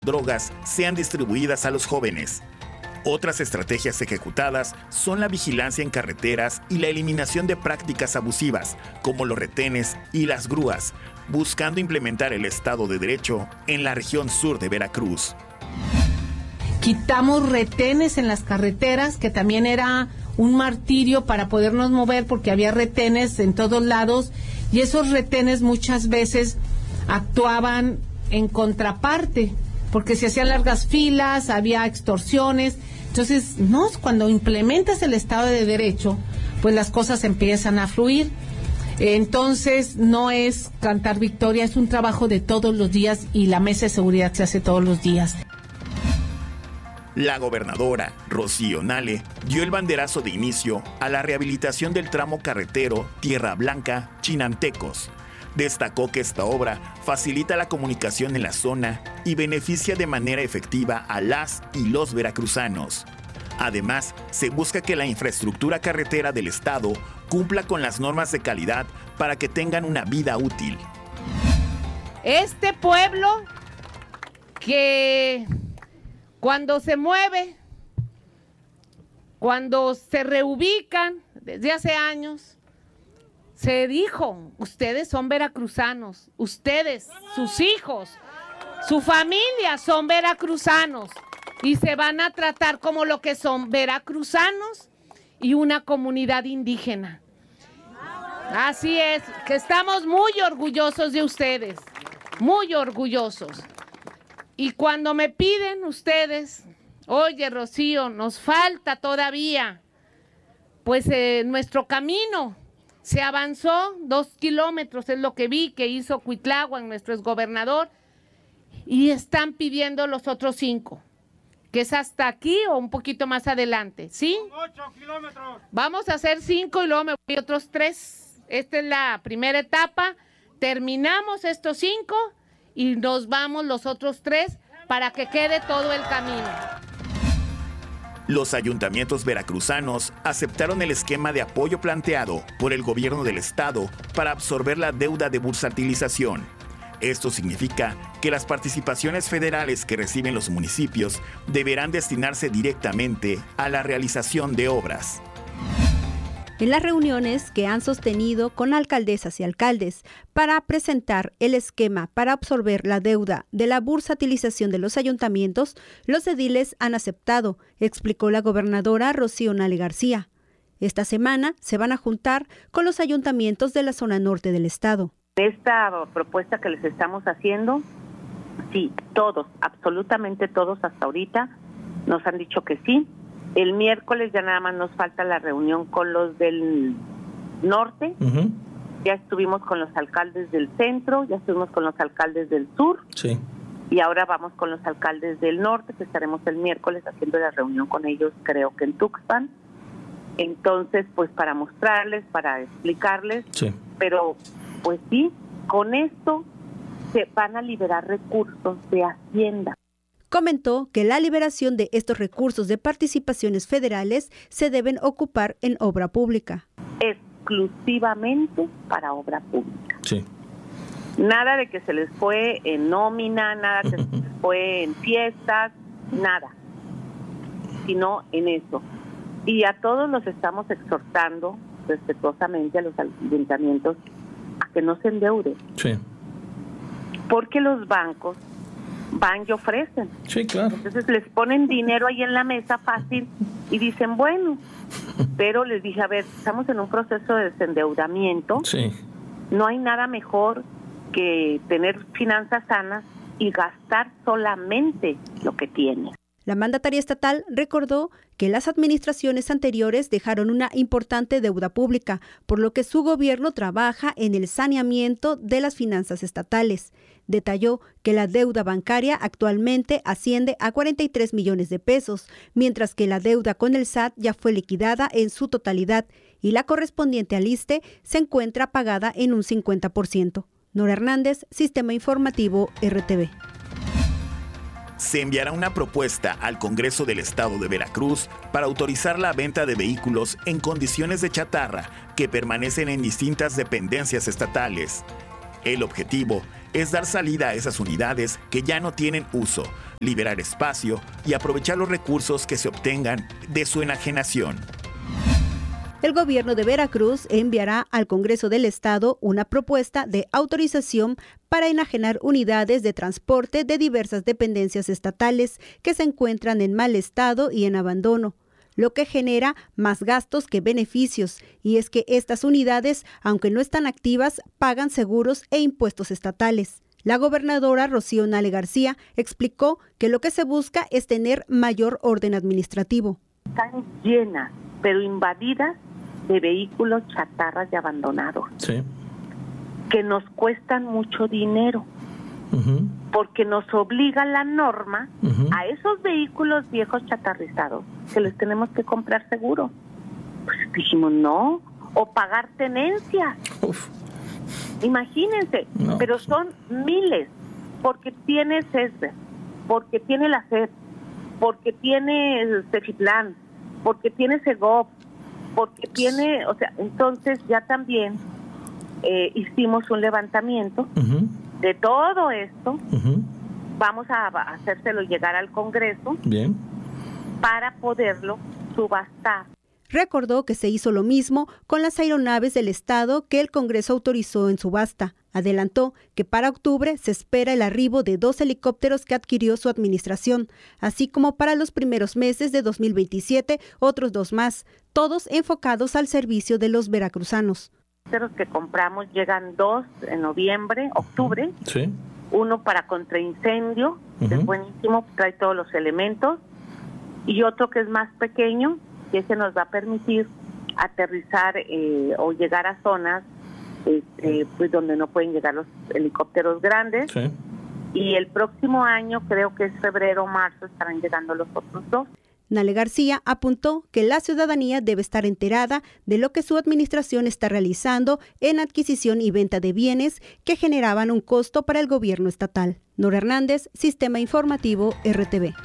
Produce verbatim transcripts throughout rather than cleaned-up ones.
drogas sean distribuidas a los jóvenes. Otras estrategias ejecutadas son la vigilancia en carreteras y la eliminación de prácticas abusivas, como los retenes y las grúas, buscando implementar el Estado de Derecho en la región sur de Veracruz. Quitamos retenes en las carreteras, que también era un martirio para podernos mover porque había retenes en todos lados, y esos retenes muchas veces actuaban en contraparte, porque se hacían largas filas, había extorsiones. Entonces, no, cuando implementas el Estado de Derecho, pues las cosas empiezan a fluir. Entonces, no es cantar victoria, es un trabajo de todos los días, y la mesa de seguridad se hace todos los días. La gobernadora Rocío Nale dio el banderazo de inicio a la rehabilitación del tramo carretero Tierra Blanca-Chinantecos. Destacó que esta obra facilita la comunicación en la zona y beneficia de manera efectiva a las y los veracruzanos. Además, se busca que la infraestructura carretera del estado cumpla con las normas de calidad para que tengan una vida útil. Este pueblo que cuando se mueve, cuando se reubican desde hace años, se dijo, ustedes son veracruzanos, ustedes, sus hijos, su familia son veracruzanos y se van a tratar como lo que son veracruzanos y una comunidad indígena. Así es, que estamos muy orgullosos de ustedes, muy orgullosos. Y cuando me piden ustedes, oye Rocío, nos falta todavía, pues eh, nuestro camino. Se avanzó dos kilómetros, es lo que vi que hizo Cuitláhuac, nuestro exgobernador, y están pidiendo los otros cinco, que es hasta aquí o un poquito más adelante, ¿sí? Ocho kilómetros. Vamos a hacer cinco y luego me voy otros tres. Esta es la primera etapa, terminamos estos cinco y nos vamos los otros tres para que quede todo el camino. Los ayuntamientos veracruzanos aceptaron el esquema de apoyo planteado por el gobierno del estado para absorber la deuda de bursatilización. Esto significa que las participaciones federales que reciben los municipios deberán destinarse directamente a la realización de obras. En las reuniones que han sostenido con alcaldesas y alcaldes para presentar el esquema para absorber la deuda de la bursatilización de los ayuntamientos, los ediles han aceptado, explicó la gobernadora Rocío Nale García. Esta semana se van a juntar con los ayuntamientos de la zona norte del estado. Esta propuesta que les estamos haciendo, sí, todos, absolutamente todos hasta ahorita nos han dicho que sí. El miércoles ya nada más nos falta la reunión con los del norte. Uh-huh. Ya estuvimos con los alcaldes del centro, ya estuvimos con los alcaldes del sur. Sí. Y ahora vamos con los alcaldes del norte, que estaremos el miércoles haciendo la reunión con ellos, creo que en Tuxpan. Entonces, pues para mostrarles, para explicarles. Sí. Pero, pues sí, con esto se van a liberar recursos de Hacienda. Comentó que la liberación de estos recursos de participaciones federales se deben ocupar en obra pública. Exclusivamente para obra pública. Sí. Nada de que se les fue en nómina, nada que se les fue en fiestas, nada, sino en eso. Y a todos los estamos exhortando respetuosamente a los ayuntamientos a que no se endeuden. Sí. Porque los bancos van y ofrecen. Sí, claro. Entonces les ponen dinero ahí en la mesa fácil y dicen, bueno, pero les dije, a ver, estamos en un proceso de desendeudamiento. Sí. No hay nada mejor que tener finanzas sanas y gastar solamente lo que tienes. La mandataria estatal recordó que las administraciones anteriores dejaron una importante deuda pública, por lo que su gobierno trabaja en el saneamiento de las finanzas estatales. Detalló que la deuda bancaria actualmente asciende a cuarenta y tres millones de pesos, mientras que la deuda con el S A T ya fue liquidada en su totalidad y la correspondiente al ISSSTE se encuentra pagada en un cincuenta por ciento. Nora Hernández, Sistema Informativo R T V. Se enviará una propuesta al Congreso del Estado de Veracruz para autorizar la venta de vehículos en condiciones de chatarra que permanecen en distintas dependencias estatales. El objetivo es dar salida a esas unidades que ya no tienen uso, liberar espacio y aprovechar los recursos que se obtengan de su enajenación. El gobierno de Veracruz enviará al Congreso del Estado una propuesta de autorización para enajenar unidades de transporte de diversas dependencias estatales que se encuentran en mal estado y en abandono, lo que genera más gastos que beneficios, y es que estas unidades, aunque no están activas, pagan seguros e impuestos estatales. La gobernadora Rocío Nale García explicó que lo que se busca es tener mayor orden administrativo. Están llenas, pero invadidas de vehículos chatarras y abandonados, sí, que nos cuestan mucho dinero, uh-huh. porque nos obliga la norma uh-huh. a esos vehículos viejos chatarrizados que les tenemos que comprar seguro. Pues dijimos no, o pagar tenencia. Uf. Imagínense, no, pero son miles, porque tiene CESBER, porque tiene la C E P, porque tiene Cefitlán, porque tiene Segov, porque tiene, o sea, entonces ya también eh, hicimos un levantamiento uh-huh. de todo esto, uh-huh. vamos a, a hacérselo llegar al Congreso. Bien. Para poderlo subastar. Recordó que se hizo lo mismo con las aeronaves del Estado que el Congreso autorizó en subasta. Adelantó que para octubre se espera el arribo de dos helicópteros que adquirió su administración, así como para los primeros meses de dos mil veintisiete otros dos más, todos enfocados al servicio de los veracruzanos. Los que compramos llegan dos en noviembre, octubre, sí. Uno para contraincendio, uh-huh. que es buenísimo, trae todos los elementos, y otro que es más pequeño, que ese nos va a permitir aterrizar eh, o llegar a zonas este, pues donde no pueden llegar los helicópteros grandes. Sí. Y el próximo año, creo que es febrero o marzo, estarán llegando los otros dos. Nale García apuntó que la ciudadanía debe estar enterada de lo que su administración está realizando en adquisición y venta de bienes que generaban un costo para el gobierno estatal. Nora Hernández, Sistema Informativo R T V.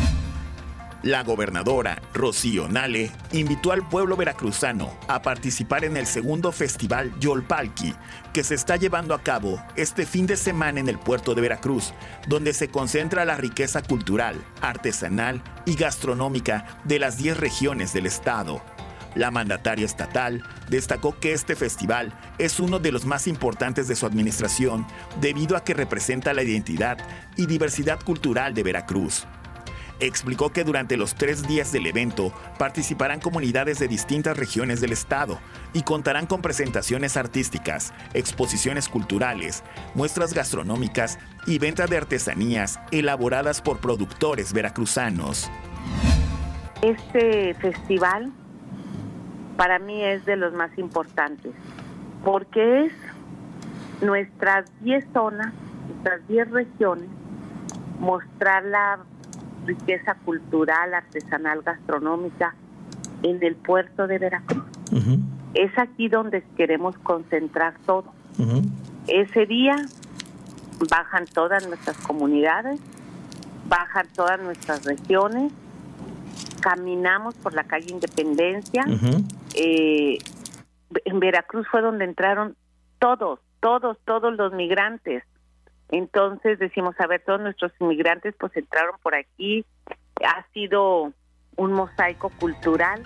La gobernadora Rocío Nale invitó al pueblo veracruzano a participar en el segundo festival Yolpalki, que se está llevando a cabo este fin de semana en el puerto de Veracruz, donde se concentra la riqueza cultural, artesanal y gastronómica de las diez regiones del estado. La mandataria estatal destacó que este festival es uno de los más importantes de su administración debido a que representa la identidad y diversidad cultural de Veracruz. Explicó que durante los tres días del evento participarán comunidades de distintas regiones del estado y contarán con presentaciones artísticas, exposiciones culturales, muestras gastronómicas y venta de artesanías elaboradas por productores veracruzanos. Este festival para mí es de los más importantes porque es nuestras diez zonas, nuestras diez regiones, mostrar la riqueza cultural, artesanal, gastronómica en el puerto de Veracruz. Uh-huh. Es aquí donde queremos concentrar todo. Uh-huh. Ese día bajan todas nuestras comunidades, bajan todas nuestras regiones, caminamos por la calle Independencia. Uh-huh. Eh, en Veracruz fue donde entraron todos, todos, todos los migrantes. Entonces decimos, a ver, todos nuestros inmigrantes pues entraron por aquí, ha sido un mosaico cultural.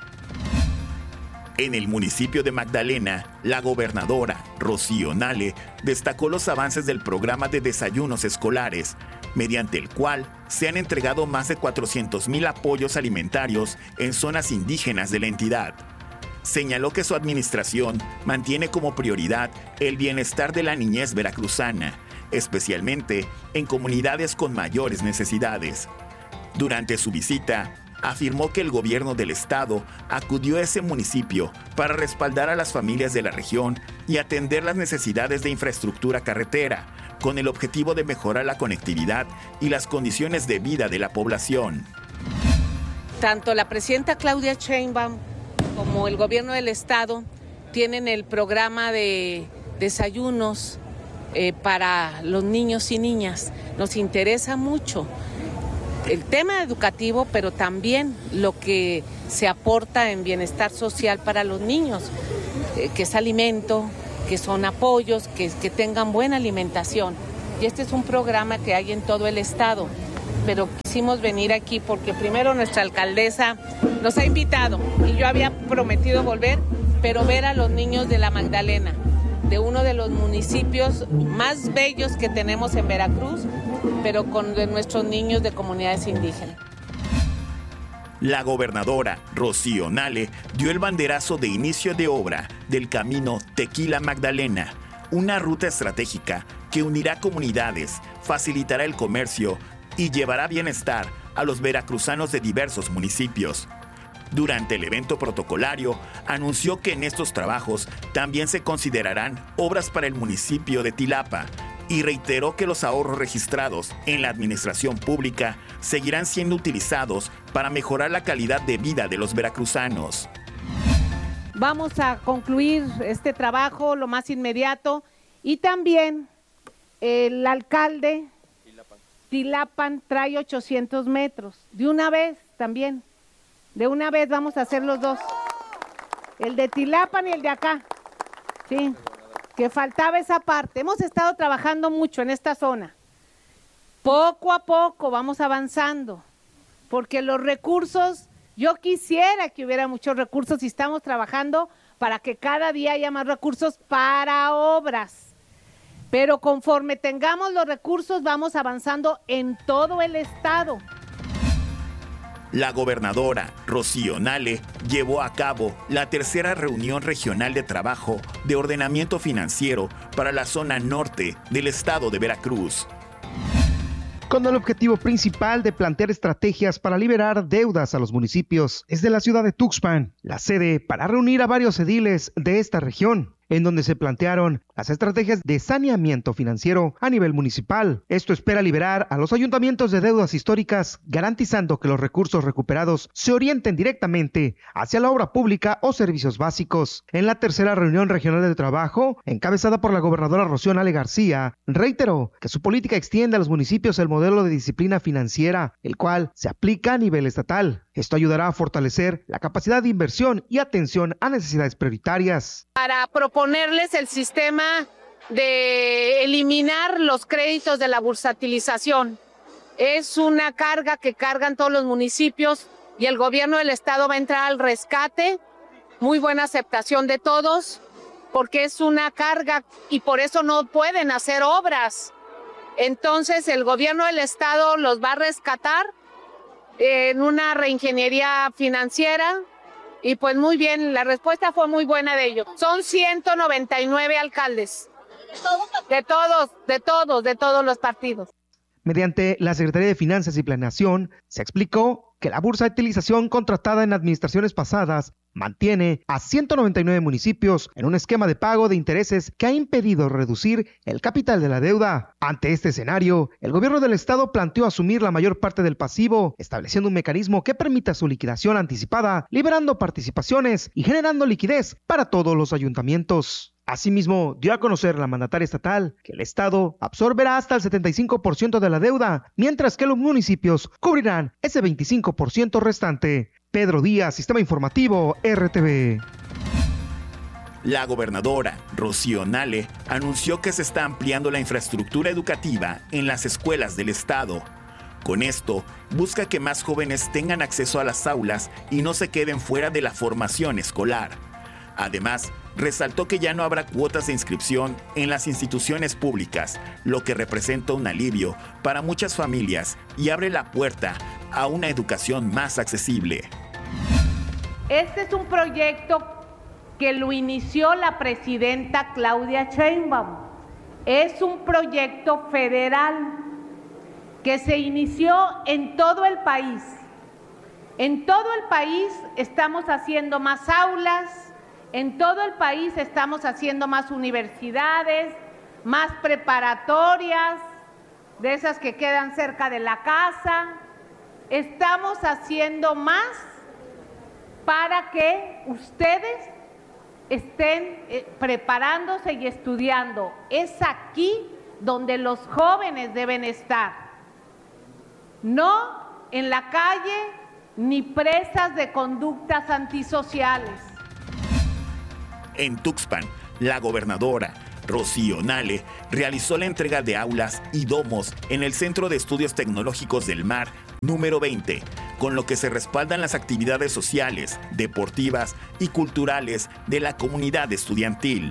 En el municipio de Magdalena, la gobernadora Rocío Nale destacó los avances del programa de desayunos escolares, mediante el cual se han entregado más de cuatrocientos mil apoyos alimentarios en zonas indígenas de la entidad. Señaló que su administración mantiene como prioridad el bienestar de la niñez veracruzana, especialmente en comunidades con mayores necesidades. Durante su visita, afirmó que el gobierno del estado acudió a ese municipio para respaldar a las familias de la región y atender las necesidades de infraestructura carretera, con el objetivo de mejorar la conectividad y las condiciones de vida de la población. Tanto la presidenta Claudia Sheinbaum como el gobierno del estado tienen el programa de desayunos Eh, para los niños y niñas. Nos interesa mucho el tema educativo, pero también lo que se aporta en bienestar social para los niños, eh, que es alimento, que son apoyos, que, que tengan buena alimentación. y este es un programa que hay en todo el estado, pero quisimos venir aquí porque primero nuestra alcaldesa nos ha invitado y yo había prometido volver, pero ver a los niños de la Magdalena, de uno de los municipios más bellos que tenemos en Veracruz, pero con de nuestros niños de comunidades indígenas. La gobernadora Rocío Nale dio el banderazo de inicio de obra del camino Tequila Magdalena, una ruta estratégica que unirá comunidades, facilitará el comercio y llevará bienestar a los veracruzanos de diversos municipios. Durante el evento protocolario, anunció que en estos trabajos también se considerarán obras para el municipio de Tilapa y reiteró que los ahorros registrados en la administración pública seguirán siendo utilizados para mejorar la calidad de vida de los veracruzanos. Vamos a concluir este trabajo lo más inmediato y también el alcalde Tilapan, Tilapan trae ochocientos metros. De una vez también, de una vez vamos a hacer los dos. El de Tilapan y el de acá. Sí, que faltaba esa parte. Hemos estado trabajando mucho en esta zona. Poco a poco vamos avanzando, porque los recursos, yo quisiera que hubiera muchos recursos y estamos trabajando para que cada día haya más recursos para obras. Pero conforme tengamos los recursos, vamos avanzando en todo el estado. La gobernadora Rocío Nale llevó a cabo la tercera reunión regional de trabajo de ordenamiento financiero para la zona norte del estado de Veracruz, con el objetivo principal de plantear estrategias para liberar deudas a los municipios. Es de la ciudad de Tuxpan, la sede para reunir a varios ediles de esta región, en donde se plantearon las estrategias de saneamiento financiero a nivel municipal. Esto espera liberar a los ayuntamientos de deudas históricas, garantizando que los recursos recuperados se orienten directamente hacia la obra pública o servicios básicos. En la tercera reunión regional de trabajo, encabezada por la gobernadora Rocío Nale García, reiteró que su política extiende a los municipios el modelo de disciplina financiera, el cual se aplica a nivel estatal. Esto ayudará a fortalecer la capacidad de inversión y atención a necesidades prioritarias. Para proponerles el sistema de eliminar los créditos de la bursatilización. Es una carga que cargan todos los municipios y el gobierno del estado va a entrar al rescate. Muy buena aceptación de todos, porque es una carga y por eso no pueden hacer obras. Entonces el gobierno del estado los va a rescatar en una reingeniería financiera. Y pues muy bien, la respuesta fue muy buena de ellos. Son ciento noventa y nueve alcaldes, de todos, de todos, de todos los partidos. Mediante la Secretaría de Finanzas y Planeación, se explicó que la bursatilización contratada en administraciones pasadas mantiene a ciento noventa y nueve municipios en un esquema de pago de intereses que ha impedido reducir el capital de la deuda. Ante este escenario, el gobierno del estado planteó asumir la mayor parte del pasivo, estableciendo un mecanismo que permita su liquidación anticipada, liberando participaciones y generando liquidez para todos los ayuntamientos. Asimismo, dio a conocer la mandataria estatal que el estado absorberá hasta el setenta y cinco por ciento de la deuda, mientras que los municipios cubrirán ese veinticinco por ciento restante. Pedro Díaz, Sistema Informativo, R T V. La gobernadora Rocío Nale anunció que se está ampliando la infraestructura educativa en las escuelas del estado. Con esto, busca que más jóvenes tengan acceso a las aulas y no se queden fuera de la formación escolar. Además, resaltó que ya no habrá cuotas de inscripción en las instituciones públicas, lo que representa un alivio para muchas familias y abre la puerta a una educación más accesible. Este es un proyecto que lo inició la presidenta Claudia Sheinbaum. Es un proyecto federal que se inició en todo el país. En todo el país estamos haciendo más aulas, en todo el país estamos haciendo más universidades, más preparatorias, de esas que quedan cerca de la casa. Estamos haciendo más para que ustedes estén eh, preparándose y estudiando. Es aquí donde los jóvenes deben estar, no en la calle ni presas de conductas antisociales. En Tuxpan, la gobernadora Rocío Nale, realizó la entrega de aulas y domos en el Centro de Estudios Tecnológicos del Mar número veinte, con lo que se respaldan las actividades sociales, deportivas y culturales de la comunidad estudiantil.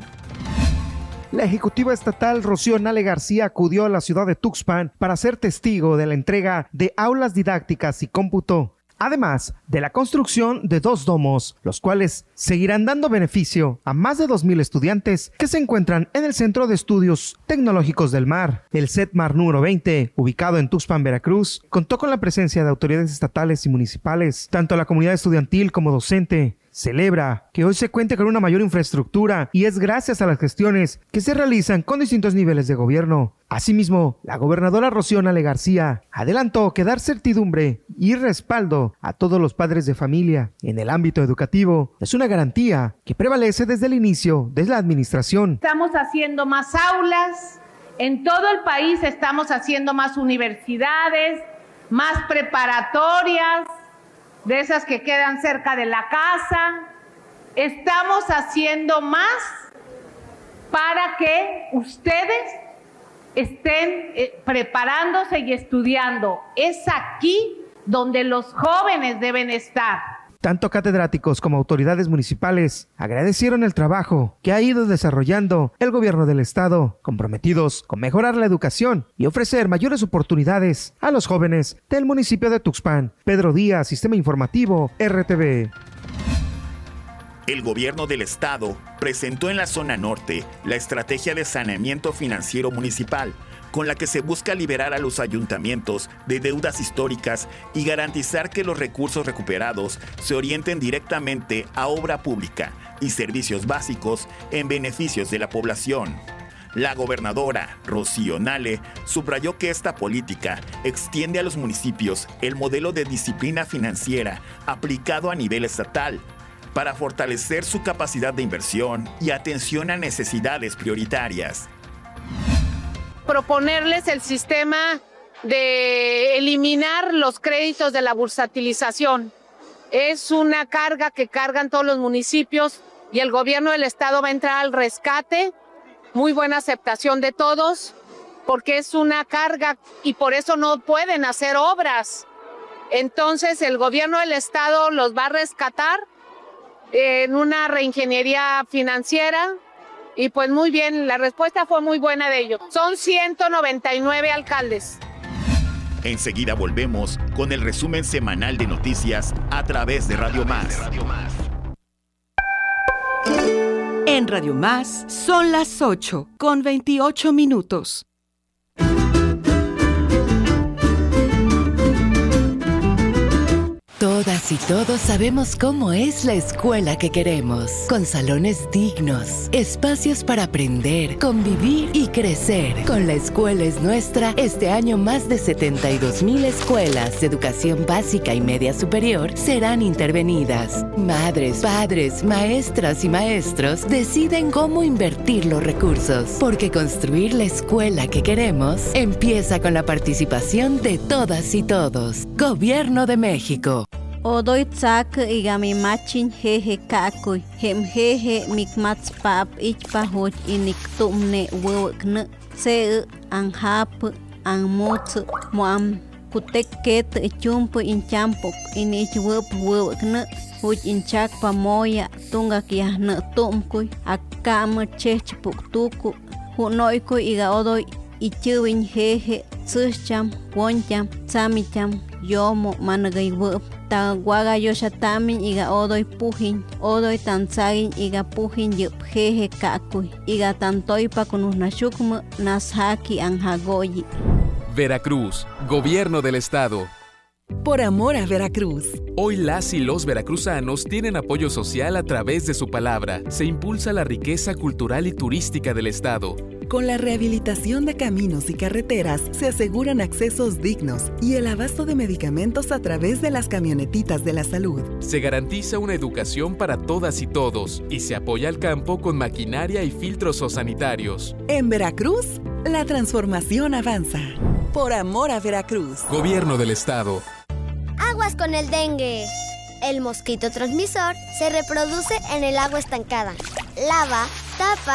La ejecutiva estatal Rocío Nale García acudió a la ciudad de Tuxpan para ser testigo de la entrega de aulas didácticas y cómputo, además de la construcción de dos domos, los cuales seguirán dando beneficio a más de dos mil estudiantes que se encuentran en el Centro de Estudios Tecnológicos del Mar. El CETMAR número veinte, ubicado en Tuxpan, Veracruz, contó con la presencia de autoridades estatales y municipales, tanto la comunidad estudiantil como docente. Celebra que hoy se cuente con una mayor infraestructura y es gracias a las gestiones que se realizan con distintos niveles de gobierno. Asimismo, la gobernadora Rocío Nale García adelantó que dar certidumbre y respaldo a todos los padres de familia en el ámbito educativo es una garantía que prevalece desde el inicio de la administración. Estamos haciendo más aulas, en todo el país estamos haciendo más universidades, más preparatorias, de esas que quedan cerca de la casa. Estamos haciendo más para que ustedes estén eh, preparándose y estudiando. Es aquí donde los jóvenes deben estar. Tanto catedráticos como autoridades municipales agradecieron el trabajo que ha ido desarrollando el gobierno del estado, comprometidos con mejorar la educación y ofrecer mayores oportunidades a los jóvenes del municipio de Tuxpan. Pedro Díaz, Sistema Informativo, R T V. El gobierno del estado presentó en la zona norte la estrategia de saneamiento financiero municipal, con la que se busca liberar a los ayuntamientos de deudas históricas y garantizar que los recursos recuperados se orienten directamente a obra pública y servicios básicos en beneficios de la población. La gobernadora Rocío Nale subrayó que esta política extiende a los municipios el modelo de disciplina financiera aplicado a nivel estatal, para fortalecer su capacidad de inversión y atención a necesidades prioritarias. Proponerles el sistema de eliminar los créditos de la bursatilización. Es una carga que cargan todos los municipios y el gobierno del estado va a entrar al rescate. Muy buena aceptación de todos, porque es una carga y por eso no pueden hacer obras. Entonces el gobierno del estado los va a rescatar en una reingeniería financiera. Y pues muy bien, la respuesta fue muy buena de ellos. Son ciento noventa y nueve alcaldes. Enseguida volvemos con el resumen semanal de noticias a través de Radio Más. En Radio Más son las ocho con veintiocho minutos. Todas y todos sabemos cómo es la escuela que queremos, con salones dignos, espacios para aprender, convivir y crecer. Con La Escuela es Nuestra, este año más de setenta y dos mil escuelas de educación básica y media superior serán intervenidas. Madres, padres, maestras y maestros deciden cómo invertir los recursos, porque construir la escuela que queremos empieza con la participación de todas y todos. Gobierno de México. Odoy tsak igami machin jeje kakuy hem jeje mikmats pap ich pahoch inik tumne wewkne se anhap anmut moam kutek ket chumpu inchampok inich wep wewkne huch inchak pamoya tunga kiahne tumkuy akam chech puktuku hunoykuy iga odoy ichuwin jeje tsucham woncham tsamicham yomo managay wep ta guaga yoshatamin iga odoy pujin odoy tansagin iga pujin yup jeje kakuy iga tantoypa kunusnashukmu nashaki anjagoyi. Veracruz, Gobierno del Estado. Por amor a Veracruz. Hoy las y los veracruzanos tienen apoyo social a través de su palabra. Se impulsa la riqueza cultural y turística del estado. Con la rehabilitación de caminos y carreteras se aseguran accesos dignos y el abasto de medicamentos a través de las camionetitas de la salud. Se garantiza una educación para todas y todos y se apoya al campo con maquinaria y filtros sanitarios. En Veracruz, la transformación avanza. Por amor a Veracruz. Gobierno del Estado. Aguas con el dengue. El mosquito transmisor se reproduce en el agua estancada. Lava, tapa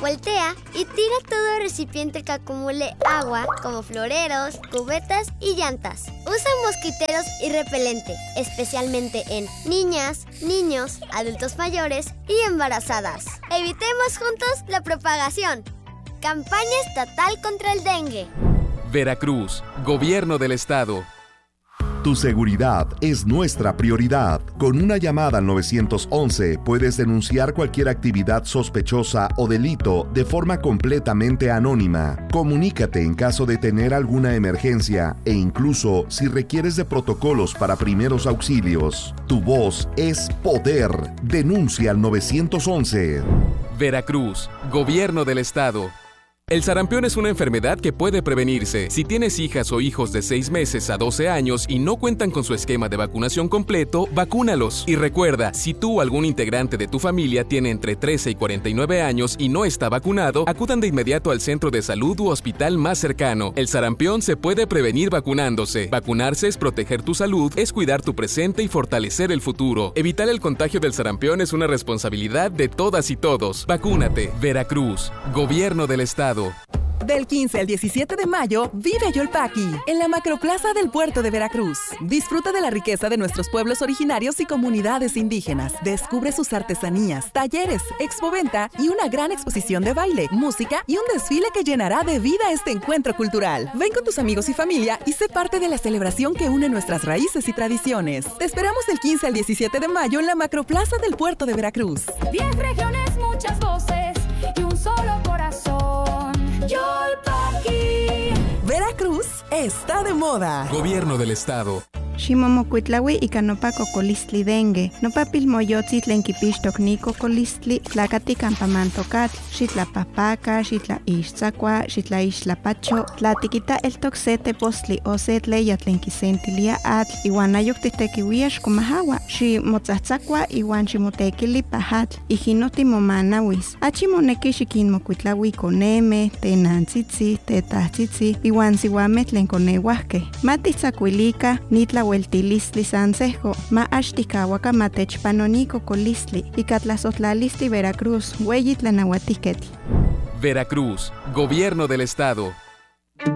Voltea y tira todo recipiente que acumule agua, como floreros, cubetas y llantas. Usa mosquiteros y repelente, especialmente en niñas, niños, adultos mayores y embarazadas. Evitemos juntos la propagación. Campaña estatal contra el dengue. Veracruz, Gobierno del Estado. Tu seguridad es nuestra prioridad. Con una llamada al nueve once puedes denunciar cualquier actividad sospechosa o delito de forma completamente anónima. Comunícate en caso de tener alguna emergencia e incluso si requieres de protocolos para primeros auxilios. Tu voz es poder. Denuncia al nueve once. Veracruz, Gobierno del Estado. El sarampión es una enfermedad que puede prevenirse. Si tienes hijas o hijos de seis meses a doce años y no cuentan con su esquema de vacunación completo, vacúnalos. Y recuerda, si tú o algún integrante de tu familia tiene entre trece y cuarenta y nueve años y no está vacunado, acudan de inmediato al centro de salud u hospital más cercano. El sarampión se puede prevenir vacunándose. Vacunarse es proteger tu salud, es cuidar tu presente y fortalecer el futuro. Evitar el contagio del sarampión es una responsabilidad de todas y todos. Vacúnate. Veracruz, Gobierno del Estado. Del quince al diecisiete de mayo, vive Yolpaqui, en la Macroplaza del Puerto de Veracruz. Disfruta de la riqueza de nuestros pueblos originarios y comunidades indígenas. Descubre sus artesanías, talleres, expoventa y una gran exposición de baile, música y un desfile que llenará de vida este encuentro cultural. Ven con tus amigos y familia y sé parte de la celebración que une nuestras raíces y tradiciones. Te esperamos del quince al diecisiete de mayo en la Macroplaza del Puerto de Veracruz. Diez regiones, muchas voces y un solo corazón. Yolpaqui. Veracruz está de moda. Gobierno del Estado. Ximomocuitlaui ika nopa cocolistli dengue, nopa pilmoyotzi tlen kipixtok ni cocolistli, tlakati campamantokatl, xitlapahpaka, xitlaixtzakua, xitlaixtlapacho, tlatikita eltok se tepostli o se tleya tlen kisentilia atl, iwan ayok titekiuia xkomahawa, ximotzatzakua iwan ximotekili pahatl, ijino timomanawis. Achi moneki xikinmokuitlaui koneme, tenantzitzi, tetahtzitzi, iwan siuameh tlen koneuahkeh. Matitzakuilika, nitla Hueltilistli Sansejo, ma axtikawaka matechpanoni cocolistli, ikatlazotlalistli Veracruz, hueyi tlanahuatiketl. Veracruz, Gobierno del Estado.